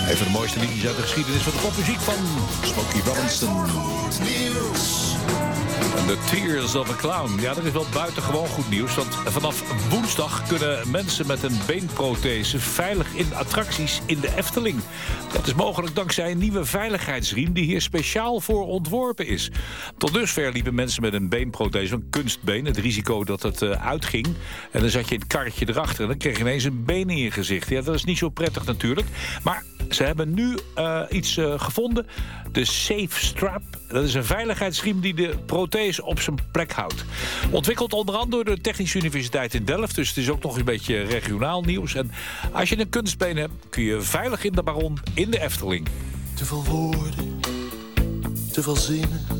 Een van de mooiste liedjes uit de geschiedenis van de popmuziek van Smokey Robinson. The Tears of a Clown. Ja, dat is wel buitengewoon goed nieuws. Want vanaf woensdag kunnen mensen met een beenprothese veilig in attracties in de Efteling. Dat is mogelijk dankzij een nieuwe veiligheidsriem die hier speciaal voor ontworpen is. Tot dusver liepen mensen met een beenprothese, een kunstbeen, het risico dat het uitging. En dan zat je in het karretje erachter en dan kreeg je ineens een been in je gezicht. Ja, dat is niet zo prettig natuurlijk. Maar ze hebben nu iets gevonden. De Safe Strap. Dat is een veiligheidsriem die de prothese op zijn plek houdt. Ontwikkeld onder andere door de Technische Universiteit in Delft. Dus het is ook nog een beetje regionaal nieuws. En als je een kunstbeen hebt, kun je veilig in de Baron in de Efteling. Te veel woorden, te veel zinnen.